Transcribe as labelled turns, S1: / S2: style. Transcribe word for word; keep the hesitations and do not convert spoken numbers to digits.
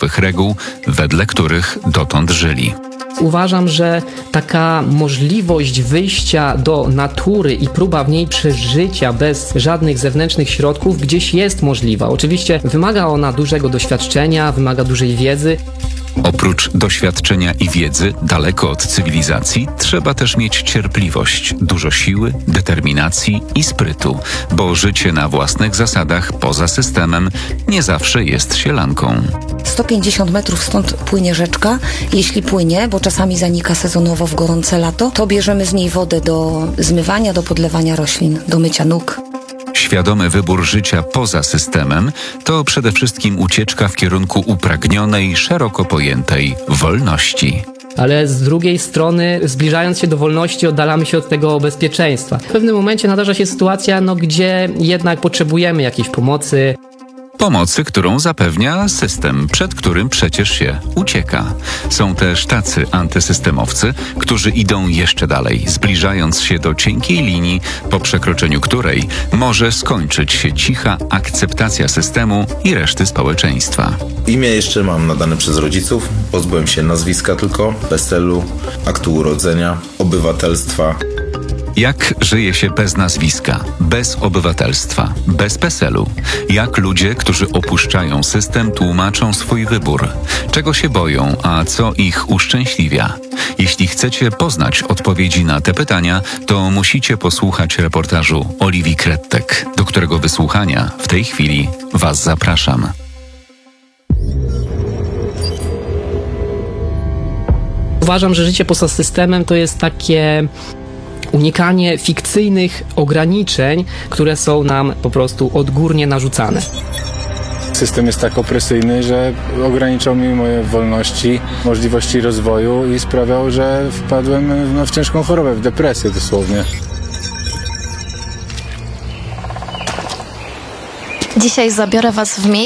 S1: życiowych reguł, wedle których dotąd żyli.
S2: Uważam, że taka możliwość wyjścia do natury i próba w niej przeżycia bez żadnych zewnętrznych środków gdzieś jest możliwa. Oczywiście wymaga ona dużego doświadczenia, wymaga dużej wiedzy.
S1: Oprócz doświadczenia i wiedzy, daleko od cywilizacji, trzeba też mieć cierpliwość, dużo siły, determinacji i sprytu, bo życie na własnych zasadach, poza systemem, nie zawsze jest sielanką.
S3: sto pięćdziesiąt metrów stąd płynie rzeczka. Jeśli płynie, bo czasami zanika sezonowo w gorące lato, to bierzemy z niej wodę do zmywania, do podlewania roślin, do mycia nóg.
S1: Świadomy wybór życia poza systemem to przede wszystkim ucieczka w kierunku upragnionej, szeroko pojętej wolności.
S2: Ale z drugiej strony, zbliżając się do wolności, oddalamy się od tego bezpieczeństwa. W pewnym momencie nadarza się sytuacja, no, gdzie jednak potrzebujemy jakiejś pomocy.
S1: Pomocy, którą zapewnia system, przed którym przecież się ucieka. Są też tacy antysystemowcy, którzy idą jeszcze dalej, zbliżając się do cienkiej linii, po przekroczeniu której może skończyć się cicha akceptacja systemu i reszty społeczeństwa.
S4: Imię jeszcze mam nadane przez rodziców, pozbyłem się nazwiska tylko, PESEL-u, aktu urodzenia, obywatelstwa.
S1: Jak żyje się bez nazwiska, bez obywatelstwa, bez PESEL-u? Jak ludzie, którzy opuszczają system, tłumaczą swój wybór? Czego się boją, a co ich uszczęśliwia? Jeśli chcecie poznać odpowiedzi na te pytania, to musicie posłuchać reportażu Oliwii Krettek, do którego wysłuchania w tej chwili Was zapraszam.
S2: Uważam, że życie poza systemem to jest takie unikanie fikcyjnych ograniczeń, które są nam po prostu odgórnie narzucane.
S5: System jest tak opresyjny, że ograniczał mi moje wolności, możliwości rozwoju i sprawiał, że wpadłem no, w ciężką chorobę, w depresję dosłownie.
S6: Dzisiaj zabiorę Was w miejsce,